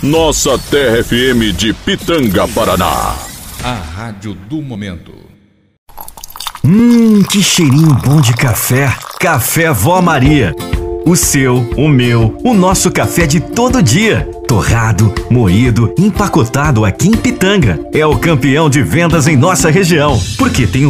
Nossa Terra FM de Pitanga, Paraná. A rádio do momento. Que cheirinho bom de café. Café Vó Maria. O seu, o meu, o nosso café de todo dia. Torrado, moído, empacotado aqui em Pitanga. É o campeão de vendas em nossa região. Porque tem